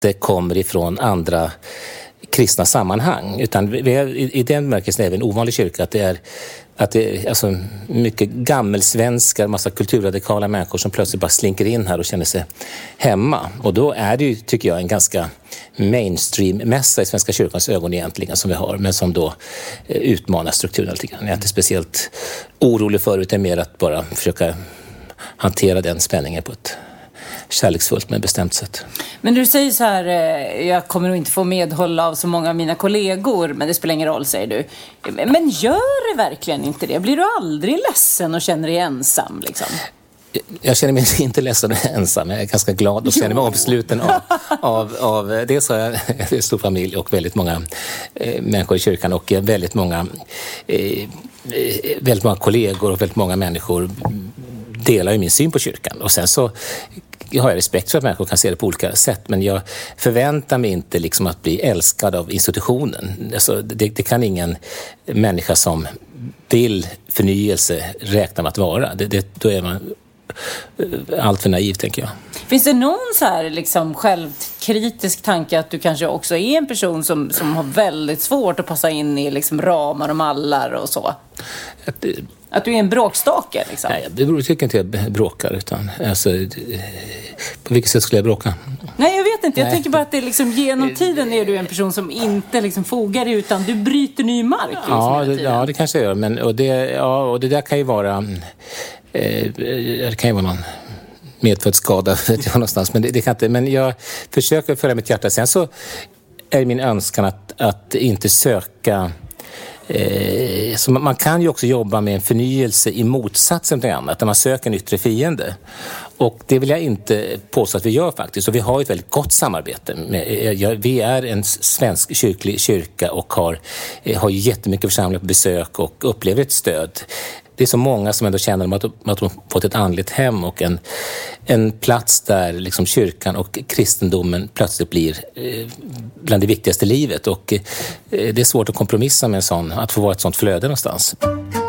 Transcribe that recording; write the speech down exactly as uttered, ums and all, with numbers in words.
inte kommer ifrån andra kristna sammanhang, utan vi är, i, i den märkelsen är vi en ovanlig kyrka, att det är att det är alltså mycket gammelsvenskar, massa kulturradikala människor som plötsligt bara slinker in här och känner sig hemma. Och då är det ju, tycker jag, en ganska mainstream-mässa i Svenska kyrkans ögon egentligen som vi har, men som då eh, utmanar strukturen lite grann. Jag är inte speciellt orolig för, utan mer att bara försöka hantera den spänningen på ett kärleksfullt men bestämt sätt. Men du säger så här, jag kommer nog inte få medhåll av så många av mina kollegor, men det spelar ingen roll, säger du. Men gör det verkligen inte det? Blir du aldrig ledsen och känner dig ensam liksom? Jag känner mig inte ledsen och ensam. Jag är ganska glad och känner mig omsluten av, av, av dels har jag en stor familj och väldigt många eh, människor i kyrkan, och väldigt många, eh, väldigt många kollegor och väldigt många människor delar ju min syn på kyrkan. Och sen så jag har respekt för att människor kan se det på olika sätt, men jag förväntar mig inte liksom att bli älskad av institutionen. Alltså, det, det kan ingen människa som vill förnyelse räkna med att vara. Det, det, då är man allt för naiv, tänker jag. Finns det någon så här liksom självkritisk tanke att du kanske också är en person som, som har väldigt svårt att passa in i liksom ramar och mallar och så? Att, att du är en bråkstake liksom? Nej, jag tycker inte jag bråkar, utan alltså, på vilket sätt skulle jag bråka? Nej, jag vet inte. Jag Nej. tänker bara att det liksom, genom tiden är du en person som inte liksom fogar dig, utan du bryter ny mark. Liksom, ja, det, ja, det kanske jag gör. Men, och, det, ja, och det där kan ju vara... Eh, det kan ju vara någon medfödd skada, vet jag någonstans. Men, det, det kan inte, men jag försöker följa mitt hjärta. Sen så är min önskan att, att inte söka... Eh, så man kan ju också jobba med en förnyelse i motsatsen till annat, där man söker en yttre fiende. Och det vill jag inte påstå att vi gör faktiskt. Och vi har ett väldigt gott samarbete. Med, ja, vi är en svensk kyrklig kyrka och har, har jättemycket församlingar på besök och upplever ett stöd. Det är så många som ändå känner att de, att de har fått ett andligt hem och en, en plats där liksom kyrkan och kristendomen plötsligt blir eh, bland det viktigaste i livet. Och eh, det är svårt att kompromissa med en sån, att få vara ett sånt flöde någonstans.